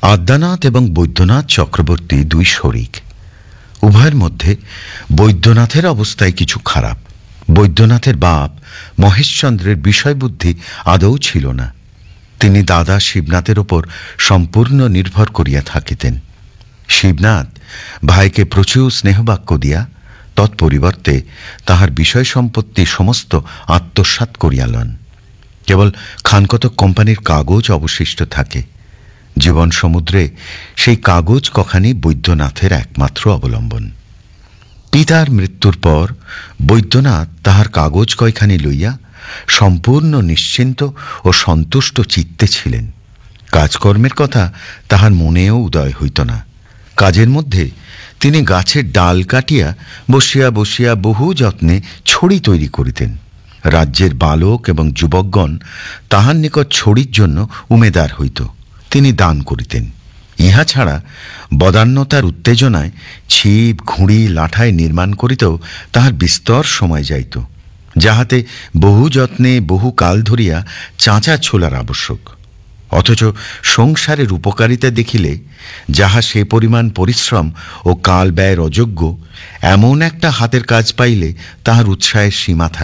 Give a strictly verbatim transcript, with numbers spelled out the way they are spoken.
আদ্যানাথ এবং বৈদ্যনাথ চক্রবর্তী দুই শরিক। উভয়ের মধ্যে বৈদ্যনাথের অবস্থায় কিছু খারাপ। বৈদ্যনাথের বাপ মহেশচন্দ্রের বিষয়বুদ্ধি আদৌ ছিল না। তিনি দাদা শিবনাথের ওপর সম্পূর্ণ নির্ভর করিয়া থাকিতেন। শিবনাথ ভাইকে প্রচুর স্নেহবাক্য দিয়া তৎপরিবর্তে তাহার বিষয় সম্পত্তি সমস্ত আত্মসাৎ করিয়া লন। কেবল খানকতক কোম্পানির কাগজ অবশিষ্ট থাকে। জীবন সমুদ্রে সেই কাগজ কখানি বৈদ্যনাথের একমাত্র অবলম্বন। পিতার মৃত্যুর পর বৈদ্যনাথ তাহার কাগজ কয়খানি লইয়া সম্পূর্ণ নিশ্চিন্ত ও সন্তুষ্ট চিত্তে ছিলেন। কাজকর্মের কথা তাহার মনেও উদয় হইত না। কাজের মধ্যে তিনি গাছের ডাল কাটিয়া বসিয়া বসিয়া বহু যত্নে ছড়ি তৈরি করিতেন। রাজ্যের বালক এবং যুবকগণ তাহার নিকট ছড়ির জন্য উমেদার হইত। তিনি দান করিতেন। ইহা ছাড়া বদান্যতার উত্তেজনায় ছিপ ঘুড়ি লাঠায় নির্মাণ করিতেও তাহার বিস্তর সময় যাইত, যাহাতে বহু যত্নে বহু কাল ধরিয়া চাঁচা ছোলার আবশ্যক। অথচ সংসারের উপকারিতা দেখিলে যাহা সে পরিমাণ পরিশ্রম ও কাল ব্যয়ের অযোগ্য, এমন একটা হাতের কাজ পাইলে তাহার উৎসাহের সীমা থাকে